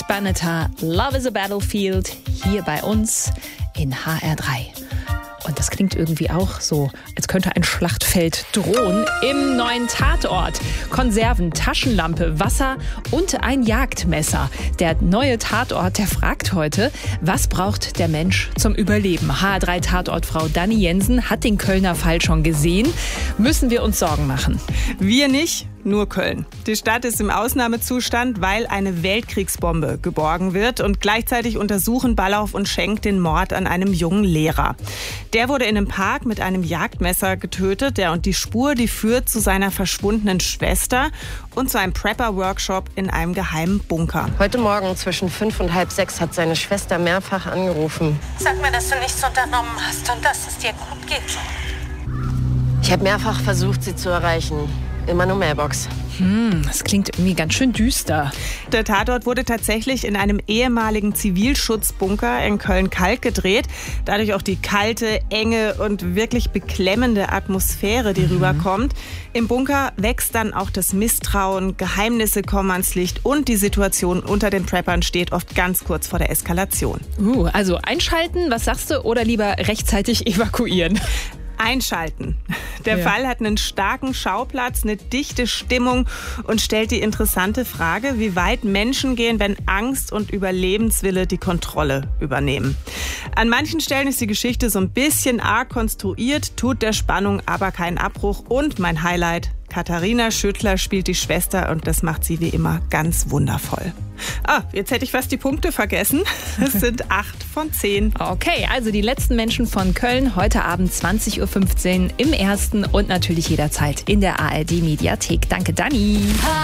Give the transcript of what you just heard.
Chris Banneter, Love is a Battlefield, hier bei uns in HR3. Und das klingt irgendwie auch so, als könnte ein Schlachtfeld drohen im neuen Tatort. Konserven, Taschenlampe, Wasser und ein Jagdmesser. Der neue Tatort, der fragt heute, was braucht der Mensch zum Überleben? HR3-Tatortfrau Dani Jensen hat den Kölner Fall schon gesehen. Müssen wir uns Sorgen machen? Wir nicht. Nur Köln. Die Stadt ist im Ausnahmezustand, weil eine Weltkriegsbombe geborgen wird. Und gleichzeitig untersuchen Ballauf und Schenk den Mord an einem jungen Lehrer. Der wurde in einem Park mit einem Jagdmesser getötet. Und die Spur, die führt zu seiner verschwundenen Schwester und zu einem Prepper-Workshop in einem geheimen Bunker. Heute Morgen zwischen 5 und halb 6 hat seine Schwester mehrfach angerufen. Sag mir, dass du nichts unternommen hast und dass es dir gut geht. Ich habe mehrfach versucht, sie zu erreichen. Immer nur Mailbox. Das klingt irgendwie ganz schön düster. Der Tatort wurde tatsächlich in einem ehemaligen Zivilschutzbunker in Köln-Kalk gedreht. Dadurch auch die kalte, enge und wirklich beklemmende Atmosphäre, die rüberkommt. Im Bunker wächst dann auch das Misstrauen, Geheimnisse kommen ans Licht und die Situation unter den Preppern steht oft ganz kurz vor der Eskalation. Also einschalten, was sagst du, oder lieber rechtzeitig evakuieren? Einschalten. Der Fall hat einen starken Schauplatz, eine dichte Stimmung und stellt die interessante Frage, wie weit Menschen gehen, wenn Angst und Überlebenswille die Kontrolle übernehmen. An manchen Stellen ist die Geschichte so ein bisschen arg konstruiert, tut der Spannung aber keinen Abbruch. Und mein Highlight, Katharina Schüttler spielt die Schwester und das macht sie wie immer ganz wundervoll. Jetzt hätte ich fast die Punkte vergessen. Es sind 8 von 10. Okay, also die letzten Menschen von Köln heute Abend 20.15 Uhr im Ersten und natürlich jederzeit in der ARD-Mediathek. Danke, Dani.